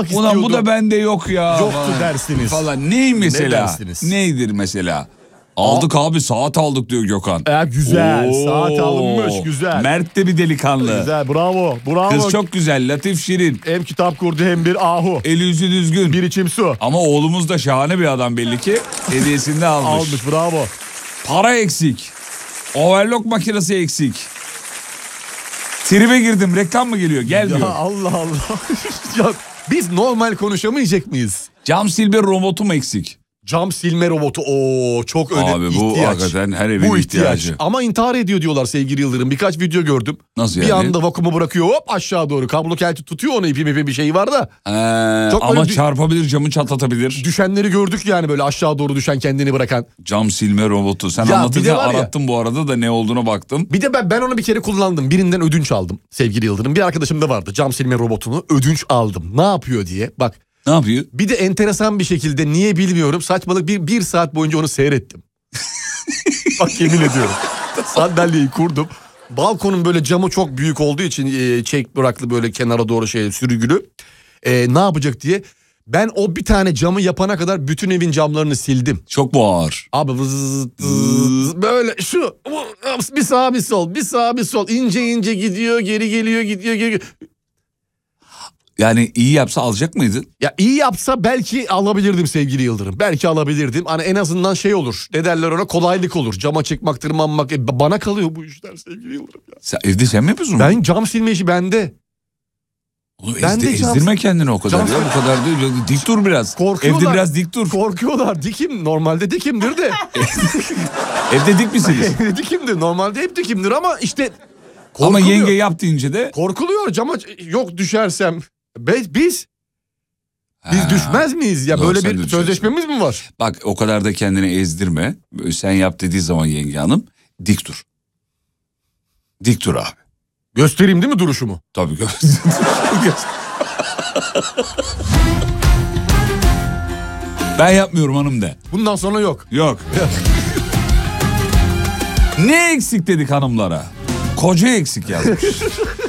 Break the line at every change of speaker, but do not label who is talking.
Ulan bu da bende yok ya.
Yoktu dersiniz.
Falan. Ney mesela?
Ne dersiniz?
Neydir mesela? Aldık abi, saat aldık diyor Gökhan.
Güzel.
Oo,
Saat alınmış, güzel.
Mert de bir delikanlı.
Güzel, bravo.
Kız çok güzel, latif, şirin.
Hem kitap kurdu hem bir ahu.
Eli yüzü düzgün.
Bir içim su.
Ama oğlumuz da şahane bir adam belli ki. Hediyesini de almış.
Almış, bravo.
Para eksik. Overlock makinesi eksik. Tribe girdim, reklam mı geliyor? Gel diyor.
Ya Allah Allah. Ya biz normal konuşamayacak mıyız?
Cam silme robotu mu eksik?
Cam silme robotu çok önemli.
Abi bu
ihtiyaç.
hakikaten her evin
bu
ihtiyacı.
Ama intihar ediyor diyorlar sevgili Yıldırım. Birkaç video gördüm.
Nasıl
bir
yani?
anda vakumu bırakıyor, hop aşağı doğru. Kablo kelti tutuyor, onu ipi bir şey var da.
Ama çarpabilir, camı çatlatabilir.
Düşenleri gördük yani, böyle aşağı doğru düşen, kendini bırakan.
Cam silme robotu. Sen
Ya,
anlatırken arattım bu arada da ne olduğuna baktım.
Bir de ben onu bir kere kullandım. Birinden ödünç aldım sevgili Yıldırım. Bir arkadaşım da vardı, cam silme robotunu ödünç aldım. Ne yapıyor diye bak.
Ne yapıyor?
Bir de enteresan bir şekilde, niye bilmiyorum, saçmalık, bir saat boyunca onu seyrettim. Bak yemin ediyorum. Sandalyeyi kurdum. Balkonun böyle camı çok büyük olduğu için çek bıraklı, böyle kenara doğru sürgülü. Ne yapacak diye. Ben o bir tane camı yapana kadar bütün evin camlarını sildim.
Çok mu ağır?
Abi böyle bir sağ bir sol, bir sağ bir sol, ince ince gidiyor, geri geliyor, gidiyor, geri.
Yani iyi yapsa alacak mıydın?
Ya iyi yapsa belki alabilirdim sevgili Yıldırım. Belki alabilirdim. Hani en azından olur. Ne derler ona? Kolaylık olur. Cama çıkmak, tırmanmak. Bana kalıyor bu işler sevgili Yıldırım ya.
Evde sen mi yapıyorsun?
Ben cam silme işi bende.
Oğlum ezdirme kendini o kadar ya. Bu kadar değil. Dik dur biraz.
Korkuyorlar.
Evde biraz dik dur.
Korkuyorlar. Dikim. Normalde dikimdir de.
Evde dik misiniz?
Dikimdir. Normalde hep dikimdir ama işte
ama yenge yap deyince de.
Korkuluyor. Cama yok düşersem. Biz düşmez miyiz ya? Böyle bir sözleşmemiz mi var?
Bak o kadar da kendini ezdirme. Sen yap dediği zaman yenge hanım dik dur. Dik dur abi.
Göstereyim değil mi duruşumu?
Tabii Ben yapmıyorum hanım de.
Bundan sonra yok.
Yok. Ne eksik dedik hanımlara? Koca eksik yazmış.